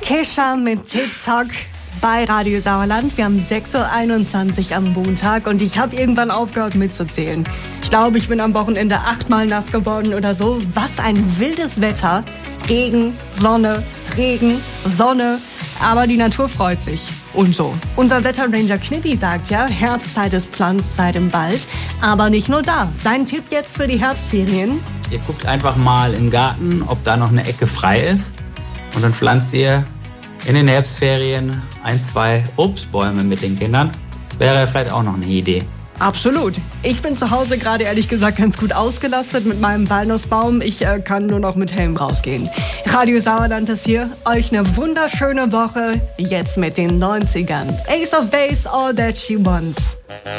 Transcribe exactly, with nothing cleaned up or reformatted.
Kesha mit TikTok bei Radio Sauerland. Wir haben sechs Uhr einundzwanzig am Montag und ich habe irgendwann aufgehört mitzuzählen. Ich glaube, ich bin am Wochenende achtmal nass geworden oder so. Was ein wildes Wetter. Regen, Sonne, Regen, Sonne. Aber die Natur freut sich. Und so. Unser Wetterranger Knippi sagt ja, Herbstzeit ist Pflanzzeit im Wald. Aber nicht nur das. Sein Tipp jetzt für die Herbstferien? Ihr guckt einfach mal im Garten, ob da noch eine Ecke frei ist. Und dann pflanzt ihr in den Herbstferien ein, zwei Obstbäume mit den Kindern. Das wäre vielleicht auch noch eine Idee. Absolut. Ich bin zu Hause gerade ehrlich gesagt ganz gut ausgelastet mit meinem Walnussbaum. Ich äh, kann nur noch mit Helm rausgehen. Radio Sauerland ist hier. Euch eine wunderschöne Woche. Jetzt mit den neunzigern. Ace of Base, All That She Wants.